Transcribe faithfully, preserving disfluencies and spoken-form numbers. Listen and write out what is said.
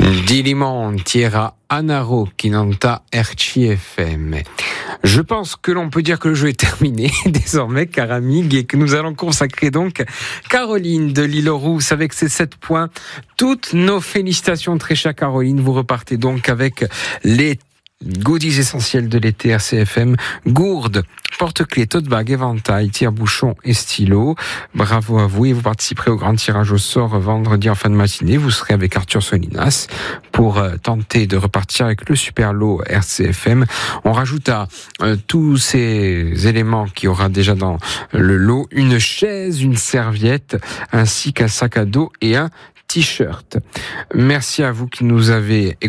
Dilimon tira Anaro Kinanta R C F M. Je pense que l'on peut dire que le jeu est terminé désormais, car amig, et que nous allons consacrer donc Caroline de l'Île-aux-Rousses avec ses sept points. Toutes nos félicitations, très chère Caroline. Vous repartez donc avec les goodies essentiels de l'été R C F M, gourde, porte-clés, tote bag, éventail, tire-bouchon et stylo. Bravo à vous et vous participerez au grand tirage au sort vendredi en fin de matinée. Vous serez avec Arthur Solinas pour euh, tenter de repartir avec le super lot R C F M. On rajoute à euh, tous ces éléments qu'il y aura déjà dans le lot une chaise, une serviette, ainsi qu'un sac à dos et un t-shirt. Merci à vous qui nous avez